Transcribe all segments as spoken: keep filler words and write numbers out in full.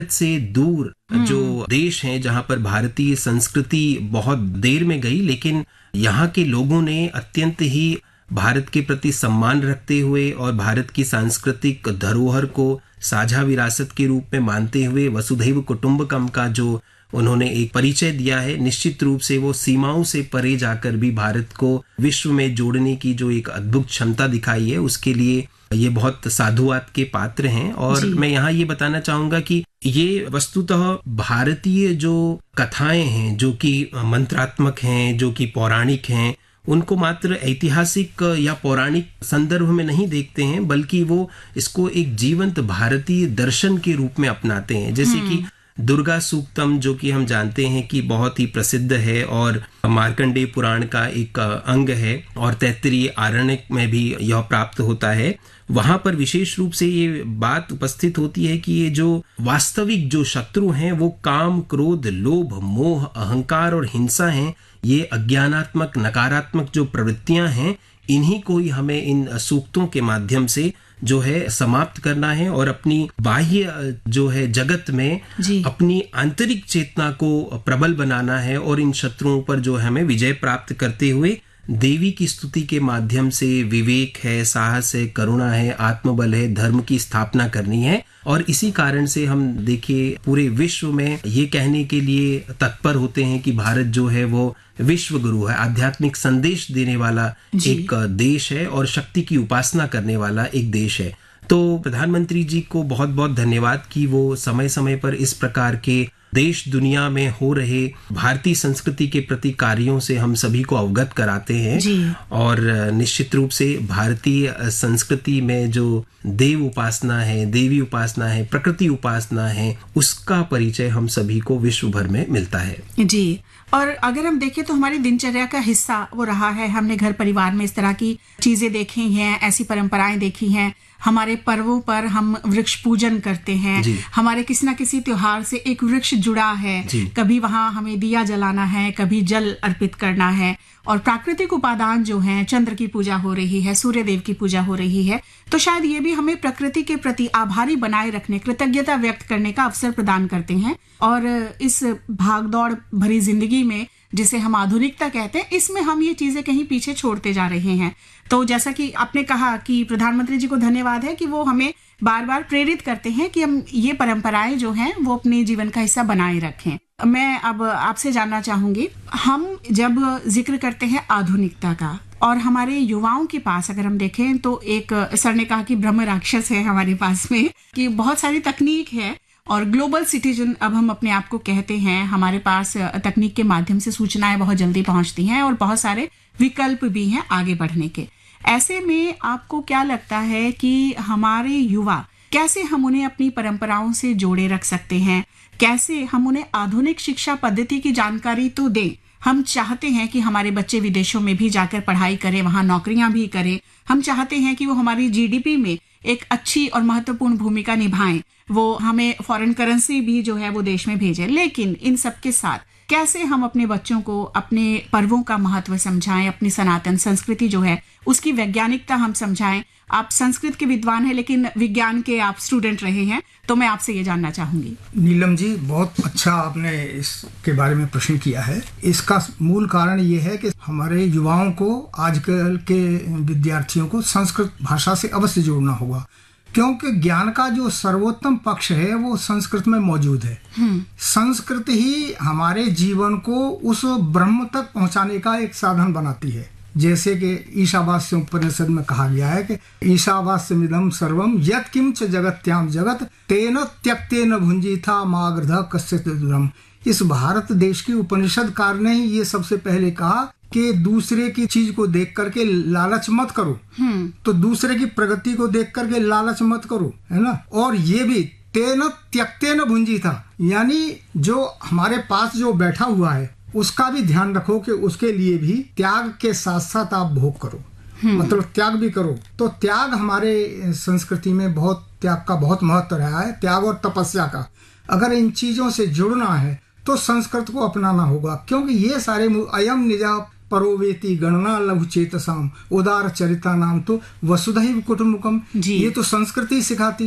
से दूर जो देश हैं जहां पर भारतीय संस्कृति बहुत देर में गई, लेकिन यहाँ के लोगों ने अत्यंत ही भारत के प्रति सम्मान रखते हुए और भारत की सांस्कृतिक धरोहर को साझा विरासत के रूप में मानते हुए वसुधैव कुटुंबकम का जो उन्होंने एक परिचय दिया है, निश्चित रूप से वो सीमाओं से परे जाकर भी भारत को विश्व में जोड़ने की जो एक अद्भुत क्षमता दिखाई है, उसके लिए ये बहुत साधुवाद के पात्र हैं। और मैं यहाँ ये बताना चाहूंगा कि ये वस्तुतः भारतीय जो कथाएं हैं, जो कि मंत्रात्मक हैं, जो कि पौराणिक हैं, उनको मात्र ऐतिहासिक या पौराणिक संदर्भ में नहीं देखते हैं, बल्कि वो इसको एक जीवंत भारतीय दर्शन के रूप में अपनाते हैं। जैसे कि दुर्गा सूक्तम, जो कि हम जानते हैं कि बहुत ही प्रसिद्ध है और मार्कंडेय पुराण का एक अंग है और तैत्तिरीय आरण्यक में भी यह प्राप्त होता है। वहां पर विशेष रूप से ये बात उपस्थित होती है कि ये जो वास्तविक जो शत्रु हैं वो काम, क्रोध, लोभ, मोह, अहंकार और हिंसा हैं। ये अज्ञानात्मक नकारात्मक जो प्रवृत्तियां हैं, इन्हीं को ही हमें इन सूक्तों के माध्यम से जो है समाप्त करना है और अपनी बाह्य जो है जगत में अपनी आंतरिक चेतना को प्रबल बनाना है और इन शत्रुओं पर जो हमें विजय प्राप्त करते हुए देवी की स्तुति के माध्यम से विवेक है, साहस है, करुणा है, आत्मबल है, धर्म की स्थापना करनी है। और इसी कारण से हम देखिए पूरे विश्व में ये कहने के लिए तत्पर होते हैं कि भारत जो है वो विश्व गुरु है, आध्यात्मिक संदेश देने वाला एक देश है और शक्ति की उपासना करने वाला एक देश है। तो प्रधानमंत्री जी को बहुत बहुत धन्यवाद कि वो समय समय पर इस प्रकार के देश दुनिया में हो रहे भारतीय संस्कृति के प्रति कार्यों से हम सभी को अवगत कराते हैं। और निश्चित रूप से भारतीय संस्कृति में जो देव उपासना है, देवी उपासना है, प्रकृति उपासना है, उसका परिचय हम सभी को विश्व भर में मिलता है। जी, और अगर हम देखें तो हमारी दिनचर्या का हिस्सा वो रहा है। हमने घर परिवार में इस तरह की चीजें देखी हैं, ऐसी परंपराएं देखी हैं। हमारे पर्वों पर हम वृक्ष पूजन करते हैं, हमारे किसी न किसी त्योहार से एक वृक्ष जुड़ा है, कभी वहां हमें दिया जलाना है, कभी जल अर्पित करना है। और प्राकृतिक उपादान जो हैं, चंद्र की पूजा हो रही है, सूर्य देव की पूजा हो रही है, तो शायद ये भी हमें प्रकृति के प्रति आभारी बनाए रखने, कृतज्ञता व्यक्त करने का अवसर प्रदान करते हैं। और इस भागदौड़ भरी जिंदगी में, जिसे हम आधुनिकता कहते हैं, इसमें हम ये चीजें कहीं पीछे छोड़ते जा रहे हैं। तो जैसा कि आपने कहा कि प्रधानमंत्री जी को धन्यवाद है कि वो हमें बार बार प्रेरित करते हैं कि हम ये परंपराएं जो हैं वो अपने जीवन का हिस्सा बनाए रखें। मैं अब आपसे जानना चाहूंगी, हम जब जिक्र करते हैं आधुनिकता का और हमारे युवाओं के पास अगर हम देखें तो एक सर ने कहा कि ब्रह्म राक्षस है हमारे पास में, कि बहुत सारी तकनीक है और ग्लोबल सिटीजन अब हम अपने आप को कहते हैं। हमारे पास तकनीक के माध्यम से सूचनाएं बहुत जल्दी पहुंचती हैं और बहुत सारे विकल्प भी हैं आगे बढ़ने के। ऐसे में आपको क्या लगता है कि हमारे युवा कैसे हम उन्हें अपनी परंपराओं से जोड़े रख सकते हैं? कैसे हम उन्हें आधुनिक शिक्षा पद्धति की जानकारी तो दें? हम चाहते हैं कि हमारे बच्चे विदेशों में भी जाकर पढ़ाई करें, वहां नौकरियां भी करें। हम चाहते हैं कि वो हमारी जीडीपी में एक अच्छी और महत्वपूर्ण भूमिका निभाएं, वो हमें फॉरेन करेंसी भी जो है वो देश में भेजें। लेकिन इन सब के साथ कैसे हम अपने बच्चों को अपने पर्वों का महत्व समझाएं, अपनी सनातन संस्कृति जो है उसकी वैज्ञानिकता हम समझाएं। आप संस्कृत के विद्वान हैं लेकिन विज्ञान के आप स्टूडेंट रहे हैं, तो मैं आपसे ये जानना चाहूंगी। नीलम जी, बहुत अच्छा आपने इसके बारे में प्रश्न किया है। इसका मूल कारण ये है कि हमारे युवाओं को, आजकल के विद्यार्थियों को संस्कृत भाषा से अवश्य जोड़ना होगा, क्योंकि ज्ञान का जो सर्वोत्तम पक्ष है वो संस्कृत में मौजूद है। संस्कृत ही हमारे जीवन को उस ब्रह्म तक पहुंचाने का एक साधन बनाती है। जैसे कि ईशावास्य उपनिषद में कहा गया है कि ईशावास्यमिदं सर्वम यत् किंच जगत्याम जगत तेन त्यक्तेन भुंजीथा मागर्ध कश्चित् दुरम। इस भारत देश की उपनिषदकार ने ही ये सबसे पहले कहा कि दूसरे की चीज को देख करके लालच मत करो, तो दूसरे की प्रगति को देख करके लालच मत करो, है ना। और ये भी तेन त्यक्तेन भुंजीथा, यानी जो हमारे पास जो बैठा हुआ है उसका भी ध्यान रखो कि उसके लिए भी त्याग के साथ साथ आप भोग करो, मतलब त्याग भी करो। तो त्याग हमारे संस्कृति में बहुत, त्याग का बहुत महत्व रहा है, त्याग और तपस्या का। अगर इन चीजों से जुड़ना है तो संस्कृत को अपनाना होगा, क्योंकि ये सारे अयम निजा परोवेति गणना लघु चेतसाम उदार चरिता नाम तो वसुधैव कुटुंबकम, ये तो संस्कृति सिखाती है।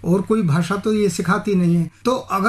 और कोई भाषा तो ये सिखाती नहीं है। तो अगर